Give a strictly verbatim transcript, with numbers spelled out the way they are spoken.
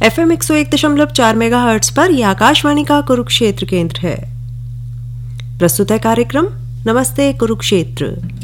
F M एक सौ एक दशमलव चार मेगा हर्ट्ज पर यह आकाशवाणी का कुरुक्षेत्र केंद्र है। प्रस्तुत है कार्यक्रम नमस्ते कुरुक्षेत्र।